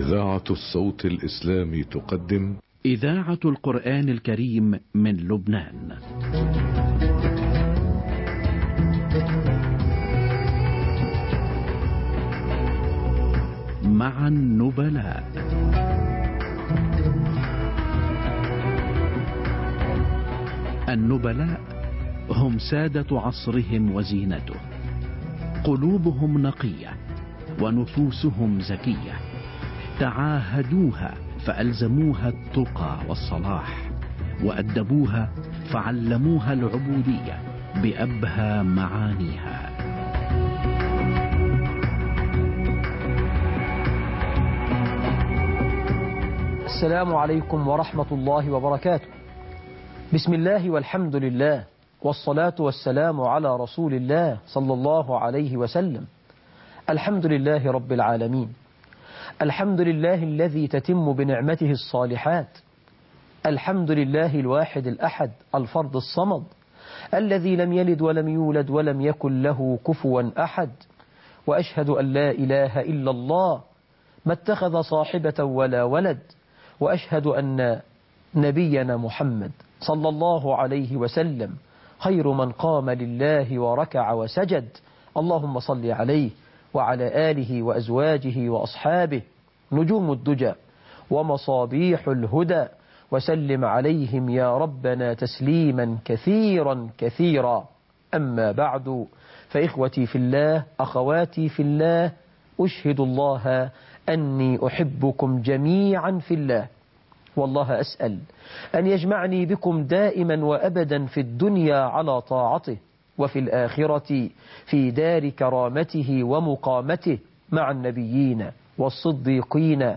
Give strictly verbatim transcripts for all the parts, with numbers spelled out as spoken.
إذاعة الصوت الإسلامي تقدم إذاعة القرآن الكريم من لبنان. مع النبلاء. النبلاء هم سادة عصرهم وزينته، قلوبهم نقية ونفوسهم زكية، تعاهدوها فألزموها التقى والصلاح، وأدبوها فعلموها العبودية بأبهى معانيها. السلام عليكم ورحمة الله وبركاته. بسم الله والحمد لله، والصلاة والسلام على رسول الله صلى الله عليه وسلم. الحمد لله رب العالمين، الحمد لله الذي تتم بنعمته الصالحات، الحمد لله الواحد الأحد الفرد الصمد الذي لم يلد ولم يولد ولم يكن له كفوا أحد، وأشهد أن لا إله إلا الله ما اتخذ صاحبة ولا ولد، وأشهد أن نبينا محمد صلى الله عليه وسلم خير من قام لله وركع وسجد. اللهم صل عليه وعلى آله وأزواجه وأصحابه نجوم الدجى ومصابيح الهدى، وسلم عليهم يا ربنا تسليما كثيرا كثيرا. أما بعد، فإخوتي في الله، أخواتي في الله، أشهد الله أني أحبكم جميعا في الله، والله أسأل أن يجمعني بكم دائما وأبدا في الدنيا على طاعته، وفي الآخرة في دار كرامته ومقامته مع النبيين والصديقين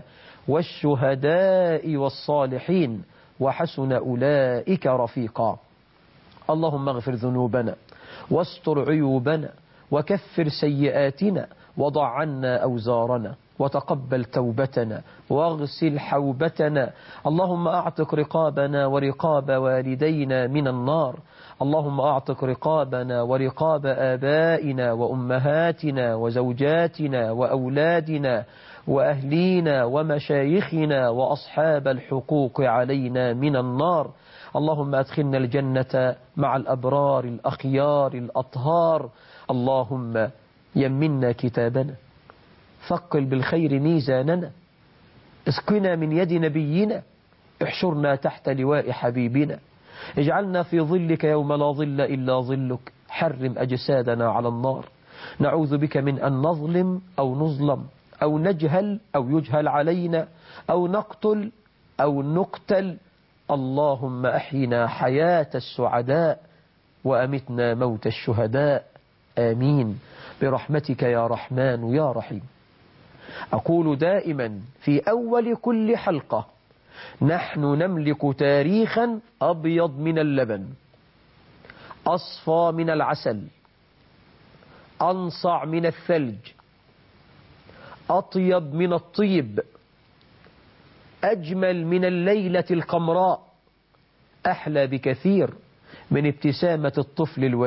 والشهداء والصالحين، وحسن أولئك رفيقا. اللهم اغفر ذنوبنا واستر عيوبنا وكفر سيئاتنا وضع عنا أوزارنا وتقبل توبتنا واغسل حوبتنا. اللهم أعتق رقابنا ورقاب والدينا من النار. اللهم أعتق رقابنا ورقاب آبائنا وأمهاتنا وزوجاتنا وأولادنا وأهلينا ومشايخنا وأصحاب الحقوق علينا من النار. اللهم أدخلنا الجنة مع الأبرار الأخيار الأطهار. اللهم يمنا كتابنا، ثقل بالخير ميزاننا، اسقنا من يد نبينا، احشرنا تحت لواء حبيبنا، اجعلنا في ظلك يوم لا ظل إلا ظلك، حرم أجسادنا على النار. نعوذ بك من أن نظلم أو نظلم أو نجهل أو يجهل علينا أو نقتل أو نقتل. اللهم أحينا حياة السعداء وأمتنا موت الشهداء، آمين برحمتك يا رحمن يا رحيم. أقول دائما في أول كل حلقة: نحن نملك تاريخا أبيض من اللبن، أصفى من العسل، أنصع من الثلج، أطيب من الطيب، أجمل من الليلة القمراء، أحلى بكثير من ابتسامة الطفل الوليد.